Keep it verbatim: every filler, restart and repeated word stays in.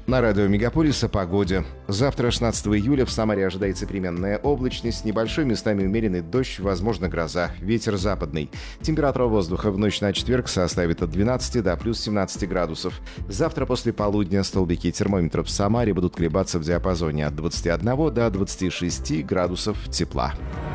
На радио Мегаполис о погоде. Завтра, шестнадцатого июля, в Самаре ожидается переменная облачность, небольшой, местами умеренный дождь, возможно, гроза. Ветер западный. Температура воздуха в ночь на четверг составит от двенадцати до плюс семнадцати градусов. Завтра после полудня столбики термометров в Самаре будут колебаться в диапазоне от двадцати одного до двадцати шести градусов тепла.